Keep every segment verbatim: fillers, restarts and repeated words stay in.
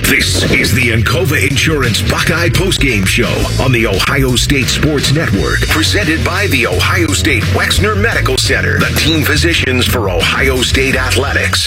This is the Encova Insurance Buckeye Postgame Show on the Ohio State Sports Network, presented by the Ohio State Wexner Medical Center, the team physicians for Ohio State Athletics.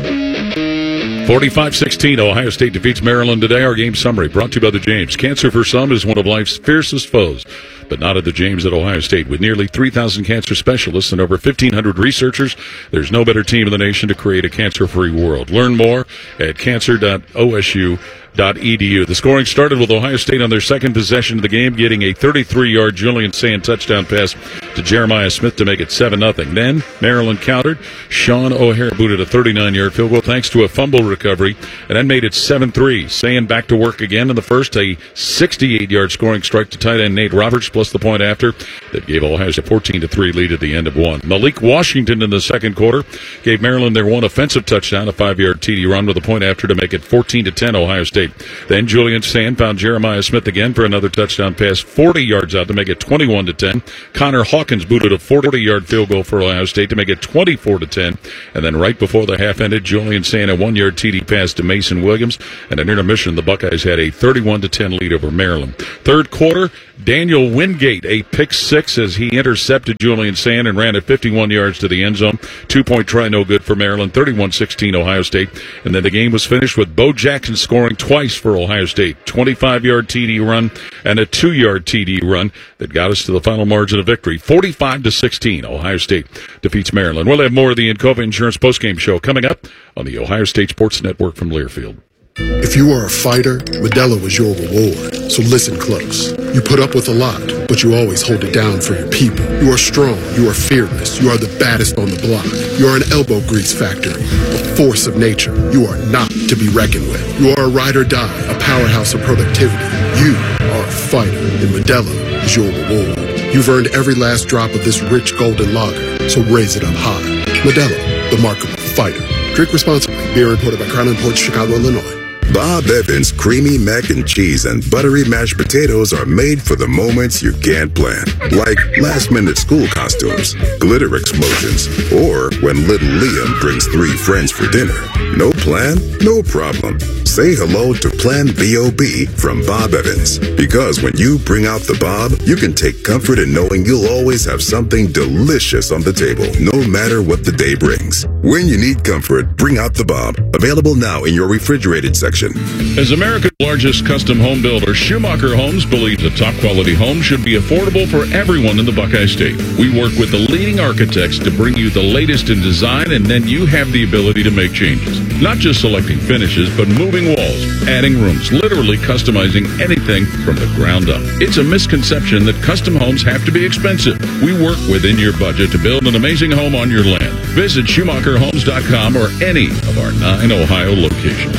forty-five sixteen, Ohio State defeats Maryland today. Our game summary brought to you by the James. Cancer for some is one of life's fiercest foes, but not at the James at Ohio State. With nearly three thousand cancer specialists and over fifteen hundred researchers, there's no better team in the nation to create a cancer-free world. Learn more at cancer dot O S U dot E D U. The scoring started with Ohio State on their second possession of the game, getting a thirty-three-yard Julian Sand touchdown pass to Jeremiah Smith to make it seven nothing. Then Maryland countered. Sean O'Hare booted a thirty-nine-yard field goal thanks to a fumble recovery, and then made it seven three. Sand back to work again in the first, a sixty-eight-yard scoring strike to tight end Nate Roberts, plus the point after that gave Ohio State a fourteen to three lead at the end of one. Malik Washington in the second quarter gave Maryland their one offensive touchdown, a five-yard T D run with a point after to make it fourteen to ten Ohio State. Then Julian Sand found Jeremiah Smith again for another touchdown pass, forty yards out to make it twenty-one to ten. Connor Hawkins booted a forty-yard field goal for Ohio State to make it twenty-four to ten. And then right before the half ended, Julian Sand a one-yard T D pass to Mason Williams. And an intermission, the Buckeyes had a thirty-one to ten lead over Maryland. Third quarter, Daniel Wingate, a pick six as he intercepted Julian Sand and ran it fifty-one yards to the end zone. Two-point try, no good for Maryland, thirty-one sixteen Ohio State. And then the game was finished with Bo Jackson scoring twice for Ohio State. twenty-five-yard T D run and a two-yard T D run that got us to the final margin of victory. forty-five to sixteen, Ohio State defeats Maryland. We'll have more of the Encova Insurance postgame show coming up on the Ohio State Sports Network from Learfield. If you are a fighter, Modelo is your reward. So listen close. You put up with a lot, but you always hold it down for your people. You are strong. You are fearless. You are the baddest on the block. You are an elbow grease factory, a force of nature. You are not to be reckoned with. You are a ride or die, a powerhouse of productivity. You are a fighter, and Modelo is your reward. You've earned every last drop of this rich golden lager, so raise it up high. Modelo, the mark of a fighter. Drink responsibly. Beer imported by Crown Imports, Chicago, Illinois. Bob Evans creamy mac and cheese and buttery mashed potatoes are made for the moments you can't plan. Like last-minute school costumes, glitter explosions, or when little Liam brings three friends for dinner. No plan? No problem. Say hello to Plan B O B from Bob Evans. Because when you bring out the Bob, you can take comfort in knowing you'll always have something delicious on the table, no matter what the day brings. When you need comfort, bring out the Bob. Available now in your refrigerated section. As America's largest custom home builder, Schumacher Homes believes a top-quality home should be affordable for everyone in the Buckeye State. We work with the leading architects to bring you the latest in design, and then you have the ability to make changes. Not just selecting finishes, but moving walls, adding rooms, literally customizing anything from the ground up. It's a misconception that custom homes have to be expensive. We work within your budget to build an amazing home on your land. Visit Schumacher Homes dot com or any of our nine Ohio locations.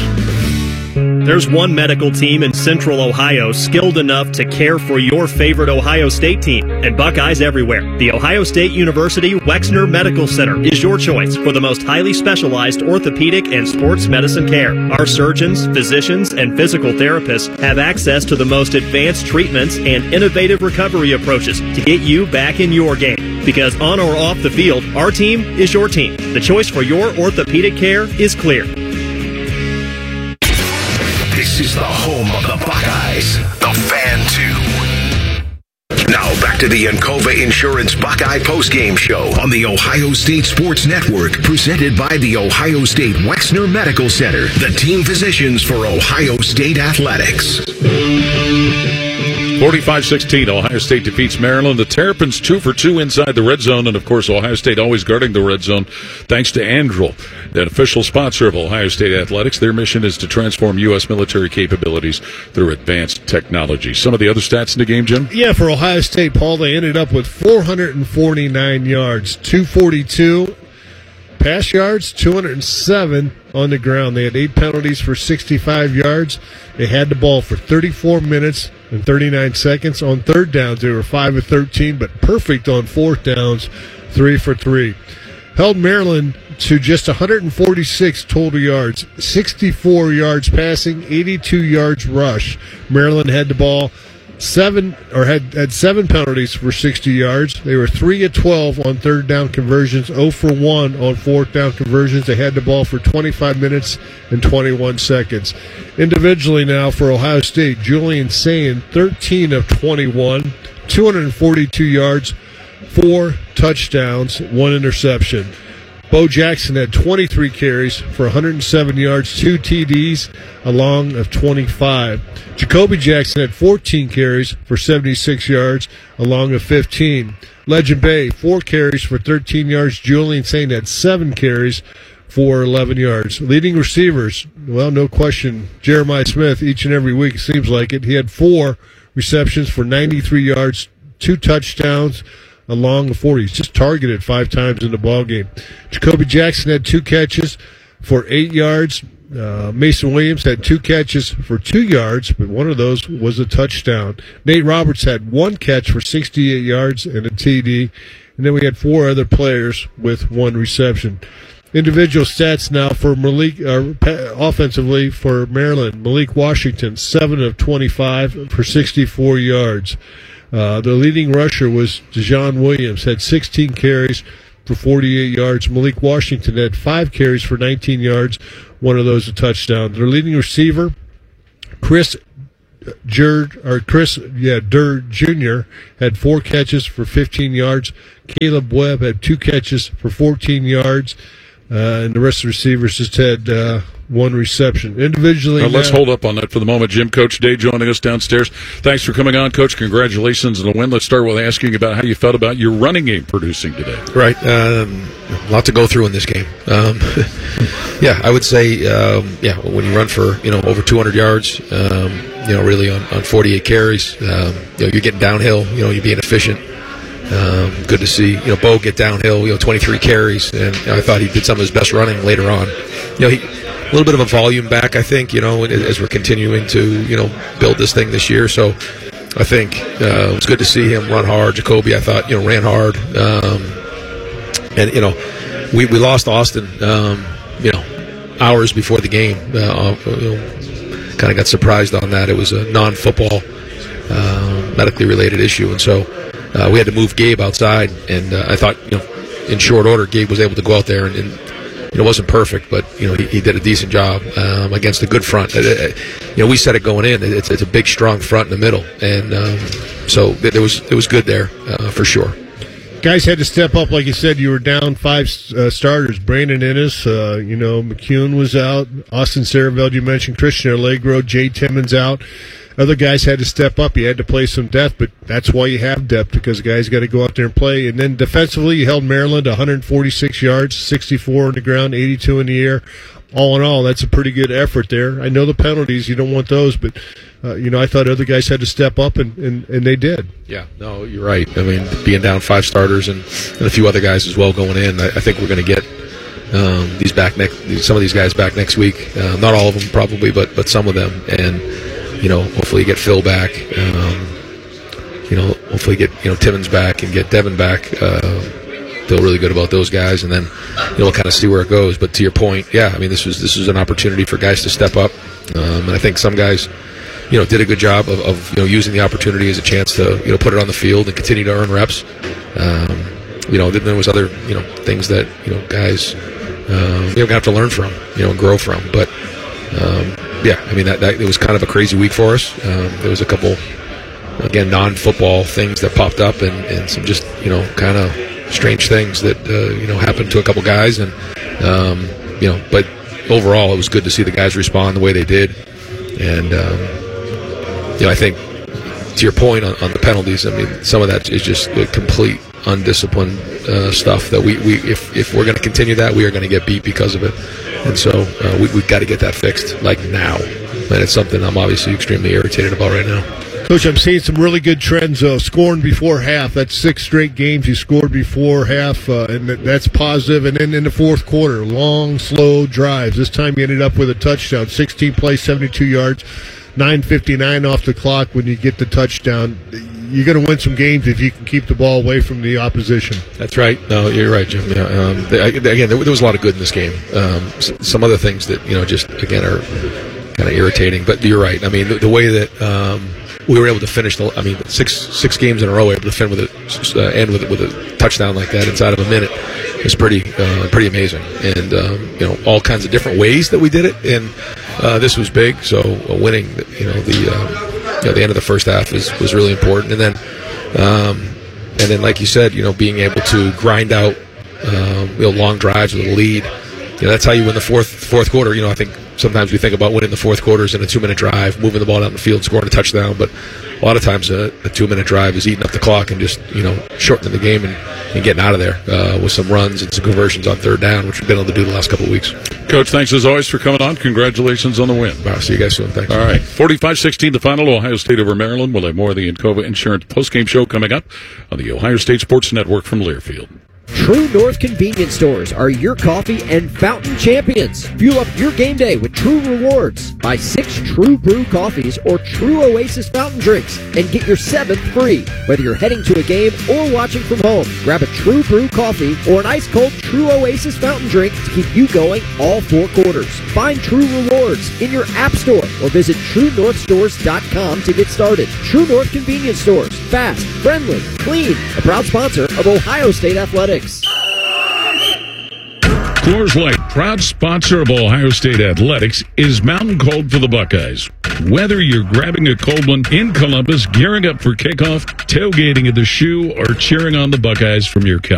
There's one medical team in Central Ohio skilled enough to care for your favorite Ohio State team, and Buckeyes everywhere. The Ohio State University Wexner Medical Center is your choice for the most highly specialized orthopedic and sports medicine care. Our surgeons, physicians, and physical therapists have access to the most advanced treatments and innovative recovery approaches to get you back in your game. Because on or off the field, our team is your team. The choice for your orthopedic care is clear. This is the home of the Buckeyes, the Fan two. Now back to the Encova Insurance Buckeye postgame show on the Ohio State Sports Network, presented by the Ohio State Wexner Medical Center, the team physicians for Ohio State Athletics. forty-five sixteen, Ohio State defeats Maryland. The Terrapins two for two inside the red zone, and of course Ohio State always guarding the red zone thanks to Anduril, the official sponsor of Ohio State Athletics. Their mission is to transform U S military capabilities through advanced technology. Some of the other stats in the game, Jim? Yeah, for Ohio State, Paul, they ended up with four hundred forty-nine yards, two forty-two pass yards, two hundred seven on the ground. They had eight penalties for sixty-five yards. They had the ball for thirty-four minutes and thirty-nine seconds. On third downs, they were five of thirteen, but perfect on fourth downs, three for three. Held Maryland to just one hundred forty-six total yards, sixty-four yards passing, eighty-two yards rush. Maryland had the ball seven or had, had seven penalties for sixty yards. They were three of twelve on third down conversions, zero for one on fourth down conversions. They had the ball for twenty-five minutes and twenty-one seconds. Individually now for Ohio State, Julian Sayin, thirteen of twenty-one, two hundred forty-two yards, four touchdowns, one interception. Bo Jackson had twenty-three carries for one hundred seven yards, two T Ds, a long of twenty-five. Jacoby Jackson had fourteen carries for seventy-six yards, a long of fifteen. Legend Bay, four carries for thirteen yards. Julian Sayin had seven carries for eleven yards. Leading receivers, well, no question, Jeremiah Smith, each and every week, it seems like it. He had four receptions for ninety-three yards, two touchdowns, a long of forty. He's just targeted five times in the ballgame. Jacoby Jackson had two catches for eight yards. Uh, Mason Williams had two catches for two yards, but one of those was a touchdown. Nate Roberts had one catch for sixty-eight yards and a T D. And then we had four other players with one reception. Individual stats now for Malik, uh, offensively for Maryland. Malik Washington, seven of twenty-five for sixty-four yards. Uh, the leading rusher was Dejon Williams, had sixteen carries for forty-eight yards. Malik Washington had five carries for nineteen yards, one of those a touchdown. Their leading receiver, Chris Jur, or Chris, yeah, Durr Junior had four catches for fifteen yards. Caleb Webb had two catches for fourteen yards, uh, and the rest of the receivers just had uh, one reception. Individually, now, let's now, hold up on that for the moment. Jim, Coach Day joining us downstairs. Thanks for coming on, Coach. Congratulations on the win. Let's start with asking about how you felt about your running game producing today. Right. Um, a lot to go through in this game. Um, yeah, I would say, um, yeah, when you run for, you know, over two hundred yards, um, you know, really on, on forty-eight carries, um, you know, you're getting downhill, you know, you're being efficient. Um, good to see, you know, Bo get downhill, you know, twenty-three carries, and I thought he did some of his best running later on. You know, he, a little bit of a volume back, I think, you know, as we're continuing to, you know, build this thing this year. So I think uh, it was good to see him run hard. Jacoby, I thought, you know, ran hard. Um, and, you know, we, we lost Austin, um, you know, hours before the game. Uh, you know, kind of got surprised on that. It was a non-football, uh, medically related issue. And so uh, we had to move Gabe outside. And uh, I thought, you know, in short order, Gabe was able to go out there and, and you know, it wasn't perfect, but, you know, he, he did a decent job um, against a good front. It, it, you know, we said it going in. It's, it's a big, strong front in the middle. And um, so it was it was good there uh, for sure. Guys had to step up, like you said. You were down five uh, starters. Brandon Ennis, uh, you know, McCune was out. Austin Saraveld, you mentioned. Christian Allegro, Jay Timmons out. Other guys had to step up. You had to play some depth, but that's why you have depth, because guys got to go out there and play. And then defensively, you held Maryland one hundred forty-six yards, sixty-four on the ground, eighty-two in the air. All in all, that's a pretty good effort there. I know the penalties, you don't want those, but, uh, you know, I thought other guys had to step up, and, and, and they did. Yeah, no, you're right. I mean, being down five starters and, and a few other guys as well going in, I, I think we're going to get um, these back next, some of these guys back next week. Uh, not all of them probably, but but some of them. And, you know, hopefully you get Phil back. Um, you know, hopefully get, you know, Timmons back and get Devin back. Uh, feel really good about those guys, and then, you know, we'll kind of see where it goes. But to your point, yeah, I mean, this was this was an opportunity for guys to step up, um, and I think some guys, you know, did a good job of, of you know using the opportunity as a chance to, you know, put it on the field and continue to earn reps. Um, you know, then there was other, you know, things that, you know, guys um, you know have to learn from, you know, and grow from. But um, yeah, I mean, that, that it was kind of a crazy week for us. Um, there was a couple, again, non-football things that popped up, and, and some just, you know, kind of strange things that uh, you know happened to a couple guys, and um, you know, but overall it was good to see the guys respond the way they did. And um, you know, I think to your point on, on the penalties, I mean, some of that is just complete undisciplined uh, stuff that we, we if if we're going to continue that, we are going to get beat because of it. And so uh, we, we've got to get that fixed, like, now. And it's something I'm obviously extremely irritated about right now. Coach, I'm seeing some really good trends, though. Scoring before half. That's six straight games you scored before half, uh, and that's positive. And then in the fourth quarter, long, slow drives. This time you ended up with a touchdown. sixteen plays, seventy-two yards, nine fifty-nine off the clock when you get the touchdown. You're going to win some games if you can keep the ball away from the opposition. That's right. No, you're right, Jim. Yeah, um, they, again, there, there was a lot of good in this game. Um, some other things that, you know, just, again, are kind of irritating. But you're right. I mean, the, the way that um, – we were able to finish the. I mean, six six games in a row, able to finish with it, uh, end with it, with a touchdown like that inside of a minute is pretty uh, pretty amazing. And um, you know, all kinds of different ways that we did it, and uh, this was big. So uh, winning, you know, the uh, you know, the end of the first half was was really important. And then um, and then, like you said, you know, being able to grind out um, you know long drives with a lead. You know, that's how you win the fourth fourth quarter. You know, I think sometimes we think about winning the fourth quarters in a two-minute drive, moving the ball down the field, scoring a touchdown. But a lot of times a, a two-minute drive is eating up the clock and just, you know, shortening the game and, and getting out of there uh, with some runs and some conversions on third down, which we've been able to do the last couple of weeks. Coach, thanks as always for coming on. Congratulations on the win. All right, see you guys soon. Thanks. All right, forty-five sixteen the final, Ohio State over Maryland. We'll have more of the Encova Insurance postgame show coming up on the Ohio State Sports Network from Learfield. True North Convenience Stores are your coffee and fountain champions. Fuel up your game day with True Rewards. Buy six True Brew coffees or True Oasis fountain drinks and get your seventh free. Whether you're heading to a game or watching from home, grab a True Brew coffee or an ice-cold True Oasis fountain drink to keep you going all four quarters. Find True Rewards in your app store or visit true north stores dot com to get started. True North Convenience Stores. Fast, friendly, clean. A proud sponsor of Ohio State Athletics. Coors Light, proud sponsor of Ohio State Athletics, is Mountain Cold for the Buckeyes. Whether you're grabbing a cold one in Columbus, gearing up for kickoff, tailgating at the Shoe, or cheering on the Buckeyes from your couch.